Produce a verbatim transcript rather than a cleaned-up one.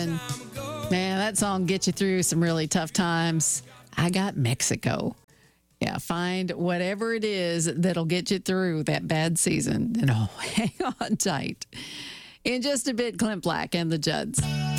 Man, that song gets you through some really tough times. I got Mexico. Yeah, find whatever it is that'll get you through that bad season. And oh, hang on tight. In just a bit, Clint Black and the Judds.